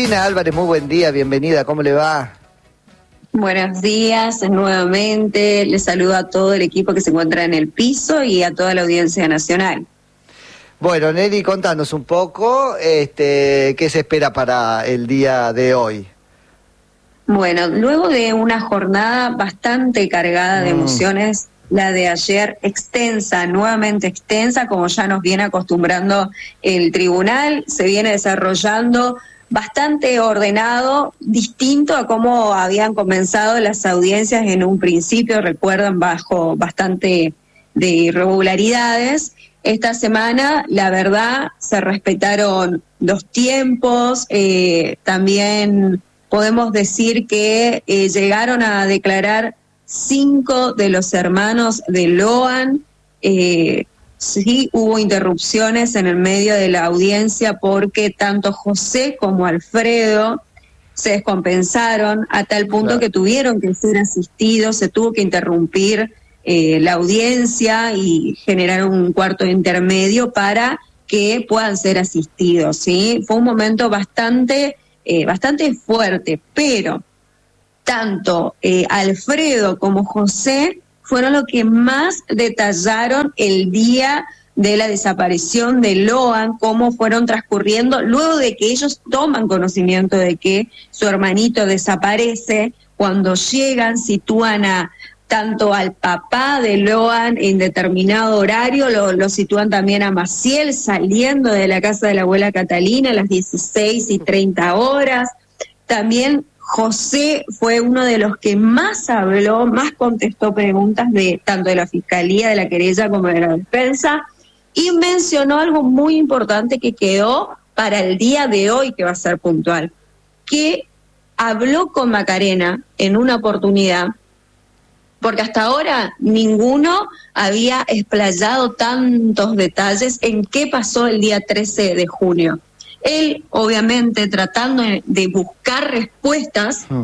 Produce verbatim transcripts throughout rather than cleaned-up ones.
Catalina Álvarez, muy buen día, bienvenida, ¿cómo le va? Buenos días nuevamente, les saludo a todo el equipo que se encuentra en el piso y a toda la audiencia nacional. Bueno, Nelly, contanos un poco, este, ¿qué se espera para el día de hoy? Bueno, luego de una jornada bastante cargada de emociones, mm. la de ayer extensa, nuevamente extensa, como ya nos viene acostumbrando el tribunal, se viene desarrollando bastante ordenado, distinto a cómo habían comenzado las audiencias en un principio, recuerdan, bajo bastante de irregularidades. Esta semana, la verdad, se respetaron los tiempos, eh, también podemos decir que eh, llegaron a declarar cinco de los hermanos de Loan. Eh, sí hubo interrupciones en el medio de la audiencia porque tanto José como Alfredo se descompensaron a tal punto claro. que tuvieron que ser asistidos, se tuvo que interrumpir eh, la audiencia y generar un cuarto intermedio para que puedan ser asistidos, ¿sí? Fue un momento bastante, eh, bastante fuerte, pero tanto eh, Alfredo como José fueron los que más detallaron el día de la desaparición de Loan, cómo fueron transcurriendo, luego de que ellos toman conocimiento de que su hermanito desaparece, cuando llegan, sitúan a tanto al papá de Loan en determinado horario, lo, lo sitúan también a Maciel saliendo de la casa de la abuela Catalina a las dieciséis y treinta horas, también José fue uno de los que más habló, más contestó preguntas de tanto de la Fiscalía, de la querella como de la defensa, y mencionó algo muy importante que quedó para el día de hoy, que va a ser puntual, que habló con Macarena en una oportunidad, porque hasta ahora ninguno había explayado tantos detalles en qué pasó el día trece de junio. Él, obviamente, tratando de buscar respuestas, mm.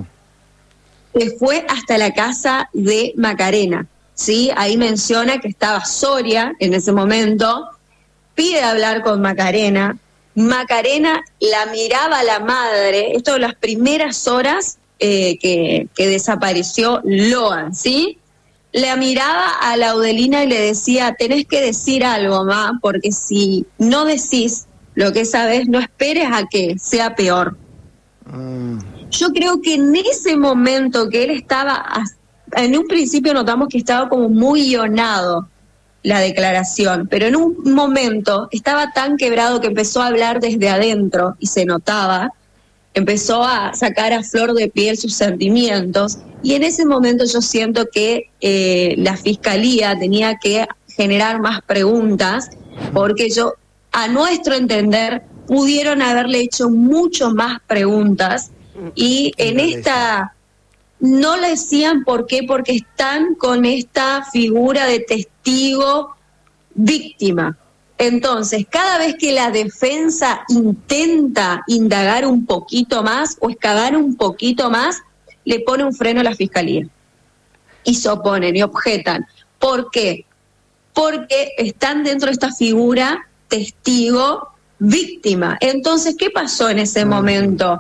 fue hasta la casa de Macarena, ¿sí? Ahí menciona que estaba Soria en ese momento, pide hablar con Macarena, Macarena la miraba a la madre, esto de las primeras horas eh, que, que desapareció Loan, ¿sí? La miraba a Laudelina y le decía, tenés que decir algo, ma, porque si no decís lo que sabes, no esperes a que sea peor. Mm. Yo creo que en ese momento que él estaba, en un principio notamos que estaba como muy guionado la declaración, pero en un momento estaba tan quebrado que empezó a hablar desde adentro y se notaba, empezó a sacar a flor de piel sus sentimientos, y en ese momento yo siento que eh, la Fiscalía tenía que generar más preguntas, porque yo, a nuestro entender, pudieron haberle hecho mucho más preguntas, y en esta no le decían por qué, porque están con esta figura de testigo víctima. Entonces, cada vez que la defensa intenta indagar un poquito más o excavar un poquito más, le pone un freno a la Fiscalía. Y se oponen y objetan. ¿Por qué? Porque están dentro de esta figura testigo víctima. Entonces, ¿qué pasó en ese momento?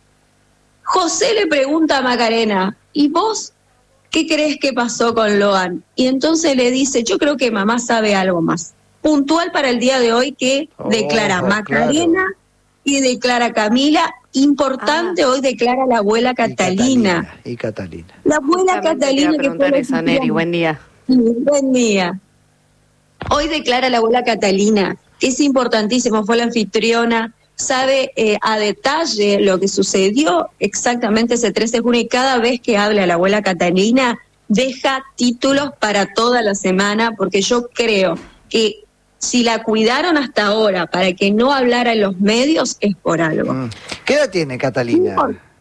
José le pregunta a Macarena, ¿y vos qué crees que pasó con Loan? Y entonces le dice, yo creo que mamá sabe algo más. Puntual para el día de hoy que oh, declara Macarena claro. y declara Camila. Importante, ah. hoy declara la abuela Catalina. Y Catalina. Y Catalina. La abuela Catalina que fue eso, Neri, buen día. Buen día. Hoy declara la abuela Catalina, que es importantísimo, fue la anfitriona, sabe eh, a detalle lo que sucedió exactamente ese trece de junio, y cada vez que habla la abuela Catalina deja títulos para toda la semana, porque yo creo que si la cuidaron hasta ahora para que no hablara en los medios es por algo. Mm. ¿Qué edad tiene Catalina?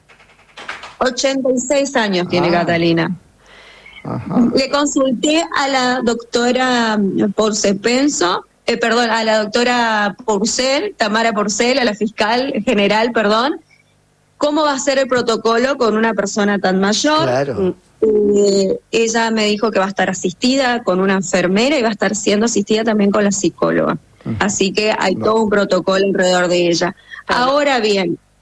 ochenta y seis años ah. tiene Catalina. Ajá. Le consulté a la doctora Porcepenso, eh, perdón, a la doctora Porcel, Tamara Porcel, a la fiscal general, perdón, cómo va a ser el protocolo con una persona tan mayor. Claro. Eh, ella me dijo que va a estar asistida con una enfermera y va a estar siendo asistida también con la psicóloga. Uh-huh. Así que hay no. todo un protocolo alrededor de ella. Claro. Ahora bien,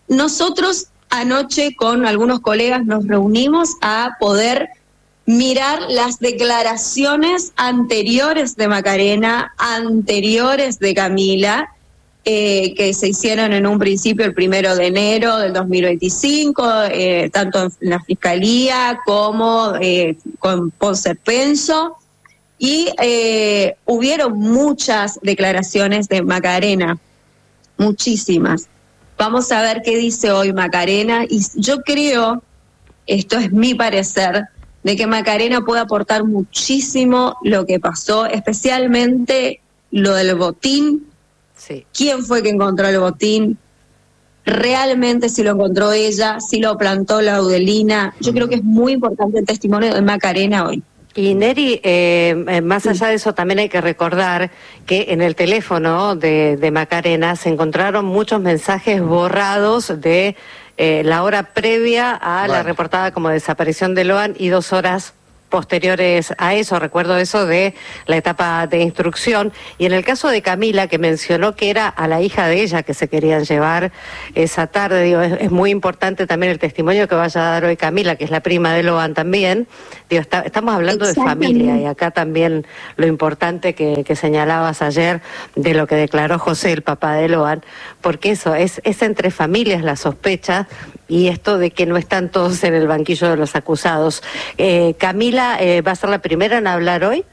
nosotros anoche con algunos colegas nos reunimos a poder mirar las declaraciones anteriores de Macarena, anteriores de Camila, eh, que se hicieron en un principio el primero de enero del dos mil veinticinco, eh, tanto en la Fiscalía como eh, con Ponce Penso, y eh, hubieron muchas declaraciones de Macarena, muchísimas. Vamos a ver qué dice hoy Macarena, y yo creo, esto es mi parecer, de que Macarena puede aportar muchísimo lo que pasó, especialmente lo del botín. Sí. ¿Quién fue que encontró el botín? Realmente si lo encontró ella, si lo plantó la Laudelina. Yo mm. creo que es muy importante el testimonio de Macarena hoy. Y Neri, eh, más allá de eso también hay que recordar que en el teléfono de, de Macarena se encontraron muchos mensajes borrados de eh, la hora previa a bueno. la reportada como desaparición de Loan y dos horas posteriores a eso. Recuerdo eso de la etapa de instrucción. Y en el caso de Camila, que mencionó que era a la hija de ella que se querían llevar esa tarde, digo, es, es muy importante también el testimonio que vaya a dar hoy Camila, que es la prima de Loan también. Digo, está, estamos hablando de familia, y acá también lo importante que, que señalabas ayer de lo que declaró José, el papá de Loan, porque eso, es, es entre familias la sospecha, y esto de que no están todos en el banquillo de los acusados. Eh, Camila, eh, ¿va a ser la primera en hablar hoy?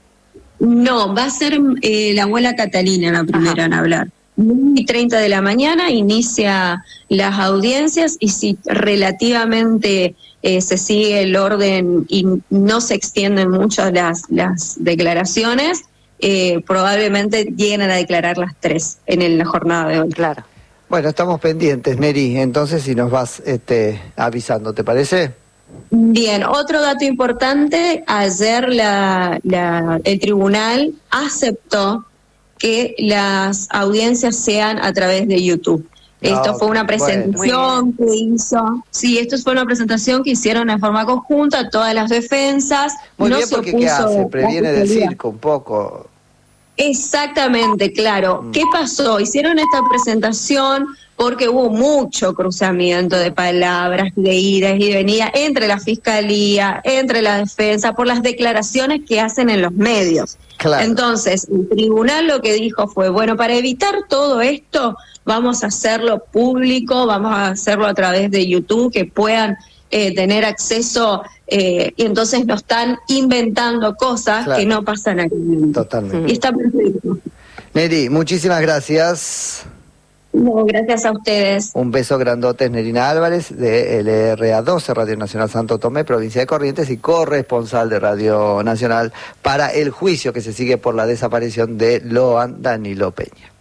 No, va a ser eh, la abuela Catalina la primera Ajá. en hablar. nueve y treinta de la mañana inicia las audiencias, y si relativamente eh, se sigue el orden y no se extienden mucho las, las declaraciones, eh, probablemente lleguen a declarar las tres en la jornada de hoy. Claro. Bueno, estamos pendientes, Neri, entonces si nos vas este, avisando, ¿te parece? Bien, otro dato importante, ayer la, la, el tribunal aceptó que las audiencias sean a través de YouTube. Esto oh, fue una presentación bueno. que hizo, sí, esto fue una presentación que hicieron en forma conjunta todas las defensas. Muy no bien, se porque opuso, ¿qué hace? Previene del circo un poco. Exactamente, claro. ¿Qué pasó? Hicieron esta presentación porque hubo mucho cruzamiento de palabras, de idas y venidas entre la Fiscalía, entre la defensa, por las declaraciones que hacen en los medios. Claro. Entonces, el tribunal lo que dijo fue, bueno, para evitar todo esto, vamos a hacerlo público, vamos a hacerlo a través de YouTube, que puedan eh, tener acceso, eh, y entonces no están inventando cosas claro. que no pasan aquí. Totalmente. Y está perfecto. Neri, muchísimas gracias. No, gracias a ustedes. Un beso grandote, Nerina Álvarez, de L R A doce, Radio Nacional Santo Tomé, provincia de Corrientes, y corresponsal de Radio Nacional para el juicio que se sigue por la desaparición de Loan Danilo Peña.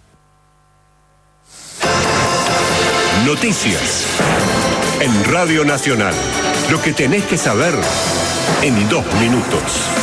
Noticias en Radio Nacional. Lo que tenés que saber en dos minutos.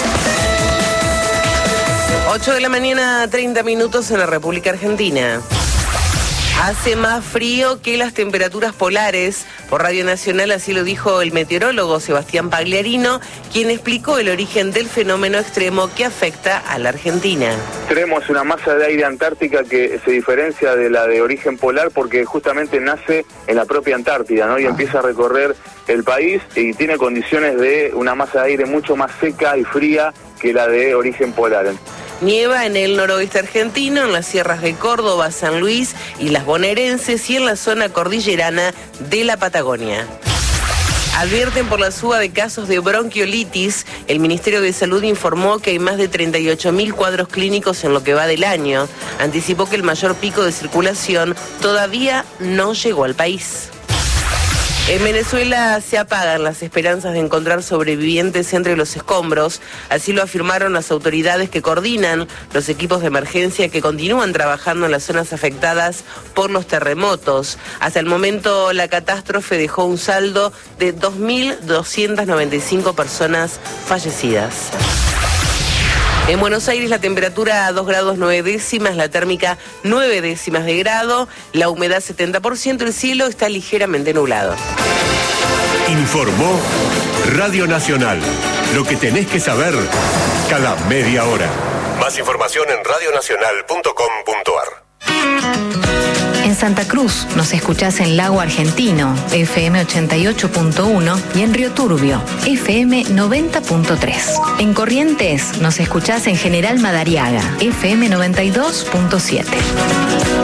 ocho de la mañana, treinta minutos en la República Argentina. Hace más frío que las temperaturas polares. Por Radio Nacional así lo dijo el meteorólogo Sebastián Pagliarino, quien explicó el origen del fenómeno extremo que afecta a la Argentina. Extremo es una masa de aire antártica que se diferencia de la de origen polar porque justamente nace en la propia Antártida, ¿no? Y empieza a recorrer el país y tiene condiciones de una masa de aire mucho más seca y fría que la de origen polar. Nieva en el noroeste argentino, en las sierras de Córdoba, San Luis y las bonaerenses, y en la zona cordillerana de la Patagonia. Advierten por la suba de casos de bronquiolitis. El Ministerio de Salud informó que hay más de treinta y ocho mil cuadros clínicos en lo que va del año. Anticipó que el mayor pico de circulación todavía no llegó al país. En Venezuela se apagan las esperanzas de encontrar sobrevivientes entre los escombros. Así lo afirmaron las autoridades que coordinan los equipos de emergencia que continúan trabajando en las zonas afectadas por los terremotos. Hasta el momento la catástrofe dejó un saldo de dos mil doscientas noventa y cinco personas fallecidas. En Buenos Aires la temperatura a dos grados nueve décimas, la térmica nueve décimas de grado, la humedad setenta por ciento, el cielo está ligeramente nublado. Informó Radio Nacional. Lo que tenés que saber cada media hora. Más información en radio nacional punto com punto a r. En Santa Cruz nos escuchás en Lago Argentino, F M ochenta y ocho punto uno, y en Río Turbio, F M noventa punto tres. En Corrientes nos escuchás en General Madariaga, F M noventa y dos punto siete.